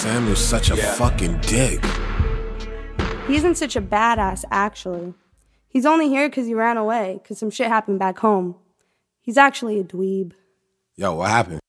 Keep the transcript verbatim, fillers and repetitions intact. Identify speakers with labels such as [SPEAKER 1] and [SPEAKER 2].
[SPEAKER 1] Samuel's such a yeah. fucking dick.
[SPEAKER 2] He isn't such a badass, actually. He's only here because he ran away, because some shit happened back home. He's actually a dweeb.
[SPEAKER 1] Yo, what happened?